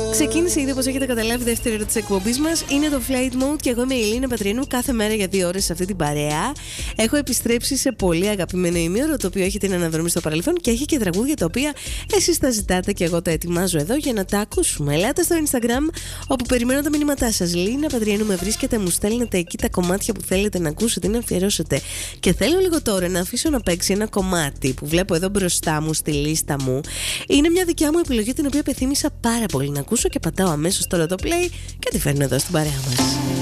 Ξεκίνησε ήδη, όπως έχετε καταλάβει, δεύτερη ώρα της εκπομπής μας. Είναι το Flight Mode και εγώ είμαι η Ελίνα Πατριανού. Κάθε μέρα για 2 ώρες σε αυτή την παρέα. Έχω επιστρέψει σε πολύ αγαπημένο ημίωρο, το οποίο έχει την αναδρομή στο παρελθόν και έχει και τραγούδια τα οποία εσείς τα ζητάτε και εγώ τα ετοιμάζω εδώ για να τα ακούσουμε. Ελάτε στο Instagram, όπου περιμένω τα μηνύματά σας. Ελίνα Πατριανού με βρίσκετε, μου στέλνετε εκεί τα κομμάτια που θέλετε να ακούσετε ή να αφιερώσετε. Και θέλω λίγο τώρα να αφήσω να παίξει ένα κομμάτι που βλέπω εδώ μπροστά μου στη λίστα μου. Είναι μια δικιά μου επιλογή, την οποία πεθύμησα πάρα πολύ να ακούσω και πατάω αμέσως τώρα το play και τη φέρνω εδώ στην παρέα μας.